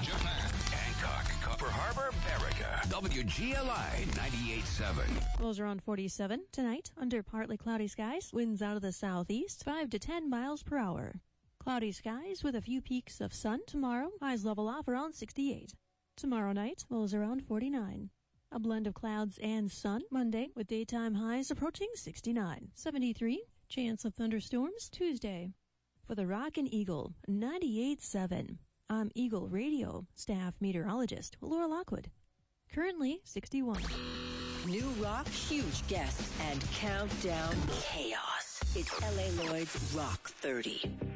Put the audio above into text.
Japan, Hancock, Copper Harbor, Verica, WGLI 98.7. Lows around 47 tonight, under partly cloudy skies, winds out of the southeast, 5 to 10 miles per hour. Cloudy skies with a few peaks of sun tomorrow, highs level off around 68. Tomorrow night, lows around 49. A blend of clouds and sun Monday, with daytime highs approaching 69. 73, chance of thunderstorms Tuesday. For the Rockin' Eagle, 98.7. I'm Eagle Radio staff meteorologist Laura Lockwood. Currently 61. New rock, huge guests, and countdown chaos. It's L.A. Lloyd's Rock 30.